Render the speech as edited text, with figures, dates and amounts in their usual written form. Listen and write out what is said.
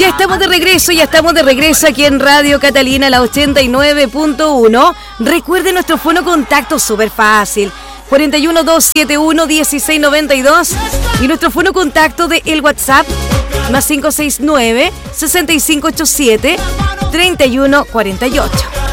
Ya estamos de regreso aquí en Radio Catalina, la 89.1. Recuerden nuestro fono contacto súper fácil, 412711692, y nuestro fono contacto de el WhatsApp más 569 6587 3148.